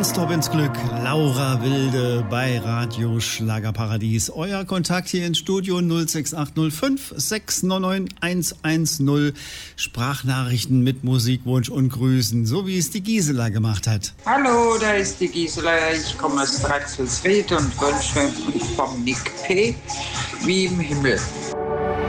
Nonstop ins Glück, Laura Wilde bei Radio Schlagerparadies. Euer Kontakt hier ins Studio 06805 699 110. Sprachnachrichten mit Musikwunsch und Grüßen, so wie es die Gisela gemacht hat. Hallo, da ist die Gisela. Ich komme aus Draxelsried und wünsche vom Nick P. wie im Himmel.